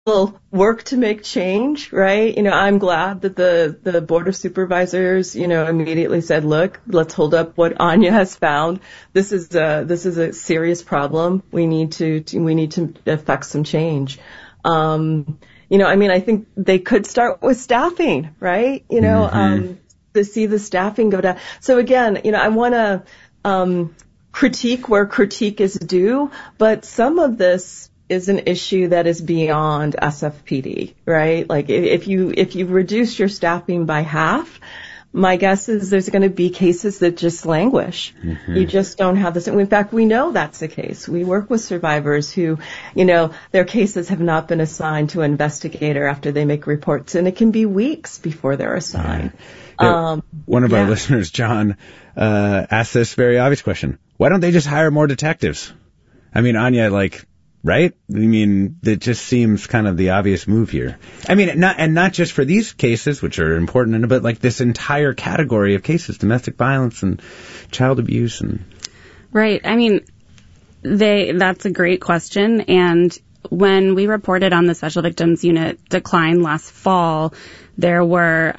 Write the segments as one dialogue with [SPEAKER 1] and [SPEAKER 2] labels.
[SPEAKER 1] work to make change, right? I'm glad that the Board of Supervisors, immediately said, look, let's hold up what Anya has found. This is a serious problem. We need to effect some change. I think they could start with staffing, right? To see the staffing go down. So again, I want to, critique where critique is due, but some of this is an issue that is beyond SFPD, right? Like if you reduce your staffing by half, my guess is there's going to be cases that just languish. Mm-hmm. You just don't have this. In fact, we know that's the case. We work with survivors who, their cases have not been assigned to an investigator after they make reports, and it can be weeks before they're assigned.
[SPEAKER 2] One of our listeners, John, asked this very obvious question. Why don't they just hire more detectives? I mean, Anya, right? I mean, it just seems kind of the obvious move here. I mean, not just for these cases, which are important, but this entire category of cases, domestic violence and child abuse and.
[SPEAKER 3] Right. I mean, that's a great question. And when we reported on the Special Victims Unit decline last fall, there were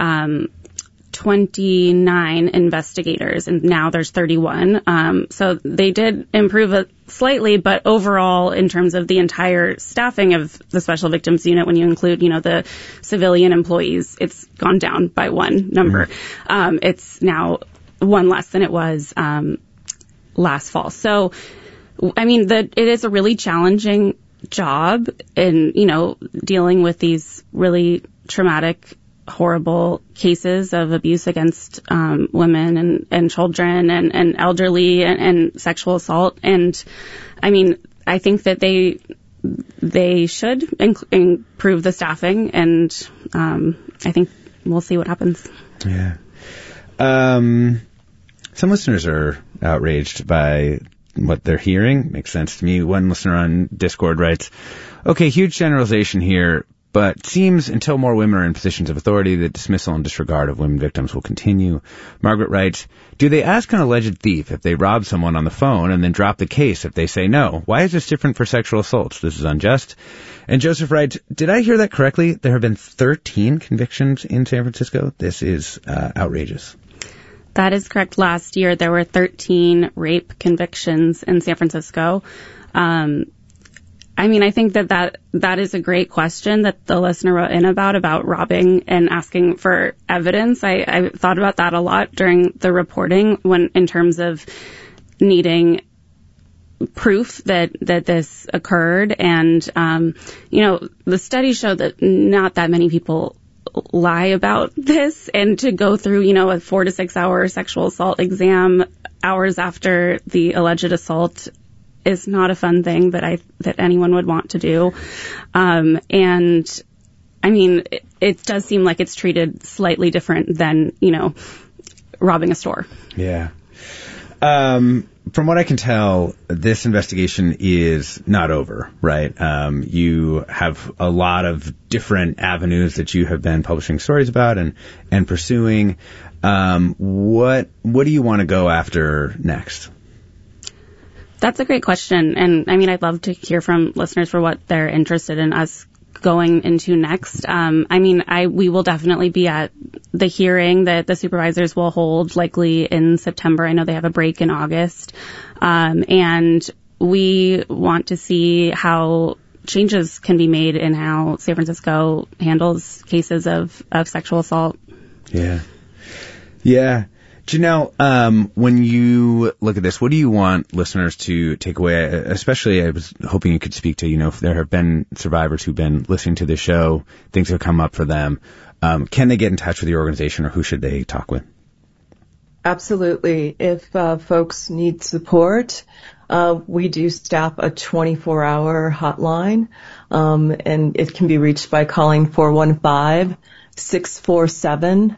[SPEAKER 3] 29 investigators, and now there's 31. So they did improve it slightly, but overall, in terms of the entire staffing of the Special Victims Unit, when you include, the civilian employees, it's gone down by one number. Mm-hmm. It's now one less than it was last fall. So, I mean, it is a really challenging job in, dealing with these really traumatic, horrible cases of abuse against women and children and elderly and sexual assault. And I mean, I think that they should improve the staffing, and I think we'll see what happens.
[SPEAKER 2] Yeah. Some listeners are outraged by what they're hearing. Makes sense to me. One listener on Discord writes, okay, huge generalization here, but seems until more women are in positions of authority, the dismissal and disregard of women victims will continue. Margaret writes, do they ask an alleged thief if they rob someone on the phone and then drop the case if they say no? Why is this different for sexual assaults? This is unjust. And Joseph writes, did I hear that correctly? There have been 13 convictions in San Francisco? This is outrageous.
[SPEAKER 3] That is correct. Last year, there were 13 rape convictions in San Francisco. I mean, I think that is a great question that the listener wrote in about robbing and asking for evidence. I thought about that a lot during the reporting in terms of needing proof that this occurred. And, the studies show that not that many people lie about this, and to go through, a 4 to 6 hour sexual assault exam hours after the alleged assault is not a fun thing that anyone would want to do. And I mean, it does seem like it's treated slightly different than, robbing a store.
[SPEAKER 2] Yeah. From what I can tell, this investigation is not over, right? You have a lot of different avenues that you have been publishing stories about and pursuing. What do you want to go after next?
[SPEAKER 3] That's a great question. And I mean, I'd love to hear from listeners for what they're interested in us going into next. We will definitely be at the hearing that the supervisors will hold likely in September. I know they have a break in August. And we want to see how changes can be made in how San Francisco handles cases of sexual assault.
[SPEAKER 2] Yeah. Yeah. Janelle, when you look at this, what do you want listeners to take away? Especially, I was hoping you could speak to, if there have been survivors who've been listening to the show, things have come up for them. Can they get in touch with your organization, or who should they talk with?
[SPEAKER 1] Absolutely. If folks need support, we do staff a 24-hour hotline, and it can be reached by calling 415-647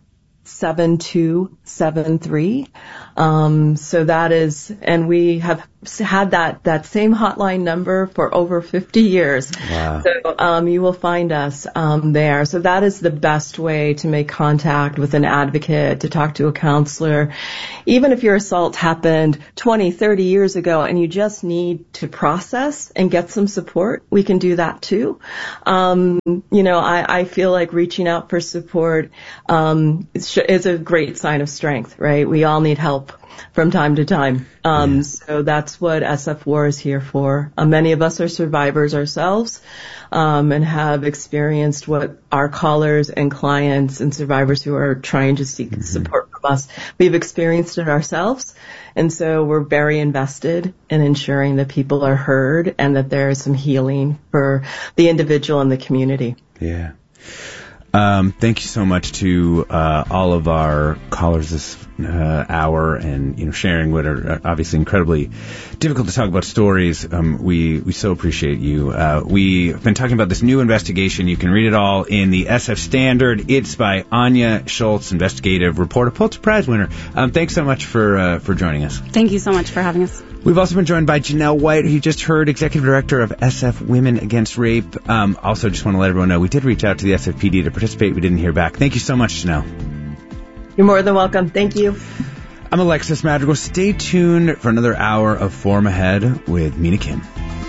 [SPEAKER 1] 7273. So that is, and we have had that same hotline number for over 50 years.
[SPEAKER 2] Wow.
[SPEAKER 1] So, you will find us, there. So that is the best way to make contact with an advocate, to talk to a counselor. Even if your assault happened 20, 30 years ago and you just need to process and get some support, we can do that too. I feel like reaching out for support, is a great sign of strength, right? We all need help from time to time. So that's what SF4 is here for. Many of us are survivors ourselves, and have experienced what our callers and clients and survivors who are trying to seek support from us, we've experienced it ourselves. And so we're very invested in ensuring that people are heard and that there is some healing for the individual and the community.
[SPEAKER 2] Yeah. Thank you so much to all of our callers this hour, and sharing what are obviously incredibly difficult to talk about stories. We so appreciate you. We've been talking about this new investigation. You can read it all in the SF Standard. It's by Anya Schultz, investigative reporter, Pulitzer Prize winner. Thanks so much for joining us.
[SPEAKER 3] Thank you so much for having us.
[SPEAKER 2] We've also been joined by Janelle White, who you just heard, Executive Director of SF Women Against Rape. Also, just want to let everyone know we did reach out to the SFPD to participate. We didn't hear back. Thank you so much, Janelle.
[SPEAKER 1] You're more than welcome. Thank you.
[SPEAKER 2] I'm Alexis Madrigal. Stay tuned for another hour of Forum Ahead with Mina Kim.